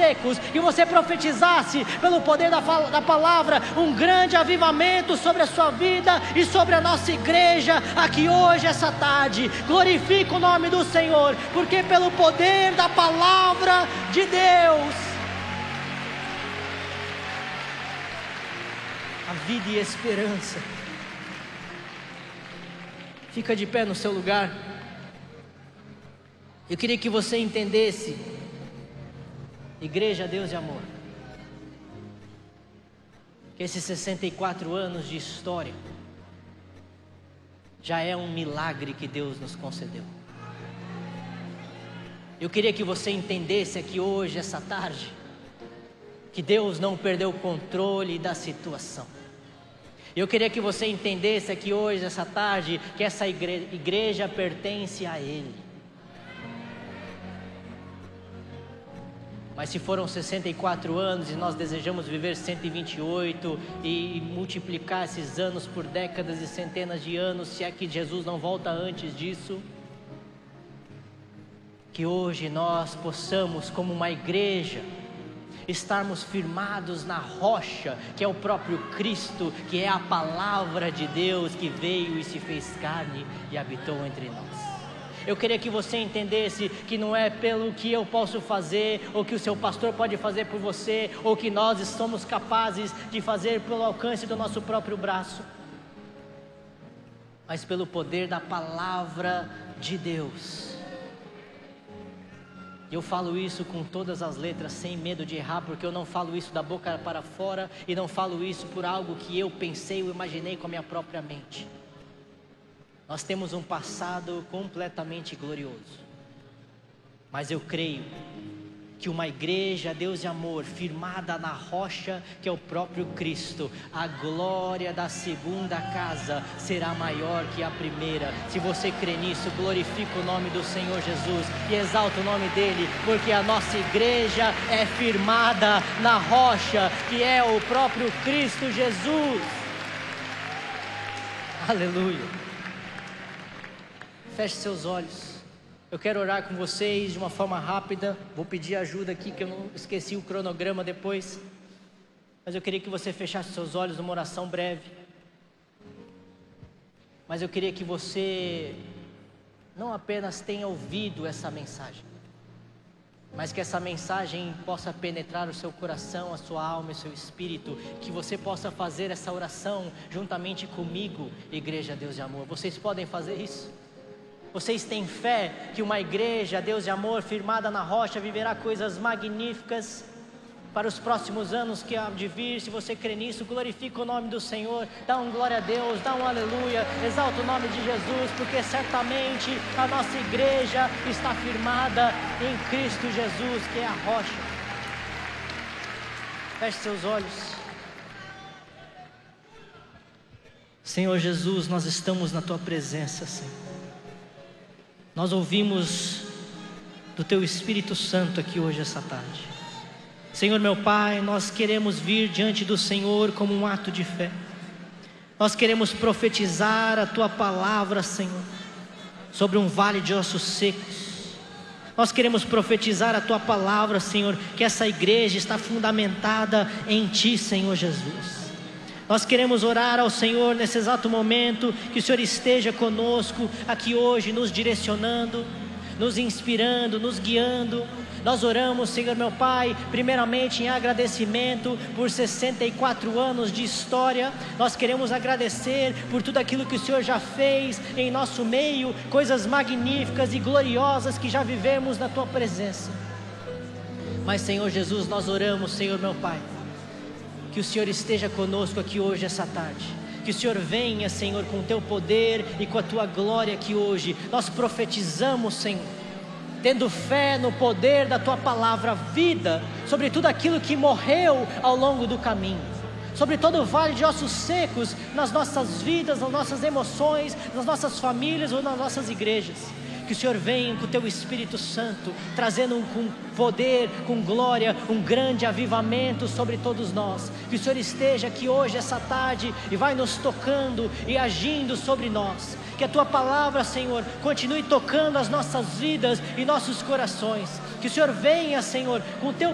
secos, que você profetizasse pelo poder da palavra um grande avivamento sobre a sua vida e sobre a nossa igreja aqui hoje, essa tarde. Glorifica o nome do Senhor, porque pelo poder da palavra de Deus, a vida e a esperança. Fica de pé no seu lugar. Eu queria que você entendesse, igreja, Deus de amor, que esses 64 anos de história já é um milagre que Deus nos concedeu. Eu queria que você entendesse aqui hoje, essa tarde, que Deus não perdeu o controle da situação. Eu queria que você entendesse aqui hoje, essa tarde, que essa igreja pertence a Ele. Mas se foram 64 anos e nós desejamos viver 128 e multiplicar esses anos por décadas e centenas de anos, se é que Jesus não volta antes disso, que hoje nós possamos, como uma igreja, estarmos firmados na rocha, que é o próprio Cristo, que é a palavra de Deus que veio e se fez carne e habitou entre nós. Eu queria que você entendesse que não é pelo que eu posso fazer, ou que o seu pastor pode fazer por você, ou que nós somos capazes de fazer pelo alcance do nosso próprio braço, mas pelo poder da palavra de Deus. Eu falo isso com todas as letras, sem medo de errar, porque eu não falo isso da boca para fora, e não falo isso por algo que eu pensei ou imaginei com a minha própria mente. Nós temos um passado completamente glorioso, mas eu creio que uma igreja, Deus de amor, firmada na rocha que é o próprio Cristo, a glória da segunda casa será maior que a primeira. Se você crê nisso, glorifica o nome do Senhor Jesus e exalta o nome dEle, porque a nossa igreja é firmada na rocha que é o próprio Cristo Jesus. Aleluia. Feche seus olhos. Eu quero orar com vocês de uma forma rápida. Vou pedir ajuda aqui, que eu não esqueci o cronograma depois. Mas eu queria que você fechasse seus olhos numa oração breve. Mas eu queria que você não apenas tenha ouvido essa mensagem, mas que essa mensagem possa penetrar o seu coração, a sua alma e o seu espírito. Que você possa fazer essa oração juntamente comigo, igreja Deus de amor. Vocês podem fazer isso? Vocês têm fé que uma igreja, Deus de amor, firmada na rocha, viverá coisas magníficas para os próximos anos que há de vir? Se você crê nisso, glorifica o nome do Senhor, dá um glória a Deus, dá um aleluia, exalta o nome de Jesus, porque certamente a nossa igreja está firmada em Cristo Jesus, que é a rocha. Feche seus olhos. Senhor Jesus, nós estamos na Tua presença, Senhor. Nós ouvimos do Teu Espírito Santo aqui hoje, essa tarde. Senhor meu Pai, nós queremos vir diante do Senhor como um ato de fé. Nós queremos profetizar a Tua palavra, Senhor, sobre um vale de ossos secos. Nós queremos profetizar a Tua palavra, Senhor, que essa igreja está fundamentada em Ti, Senhor Jesus. Nós queremos orar ao Senhor nesse exato momento, que o Senhor esteja conosco aqui hoje, nos direcionando, nos inspirando, nos guiando. Nós oramos, Senhor meu Pai, primeiramente em agradecimento por 64 anos de história. Nós queremos agradecer por tudo aquilo que o Senhor já fez em nosso meio, coisas magníficas e gloriosas que já vivemos na Tua presença. Mas, Senhor Jesus, nós oramos, Senhor meu Pai, que o Senhor esteja conosco aqui hoje, essa tarde. Que o Senhor venha, Senhor, com o Teu poder e com a Tua glória aqui hoje. Nós profetizamos, Senhor, tendo fé no poder da Tua palavra vida, sobre tudo aquilo que morreu ao longo do caminho, sobre todo o vale de ossos secos, nas nossas vidas, nas nossas emoções, nas nossas famílias ou nas nossas igrejas. Que o Senhor venha com o Teu Espírito Santo, trazendo com poder, com glória, um grande avivamento sobre todos nós. Que o Senhor esteja aqui hoje, essa tarde, e vai nos tocando e agindo sobre nós. Que a Tua palavra, Senhor, continue tocando as nossas vidas e nossos corações. Que o Senhor venha, Senhor, com o Teu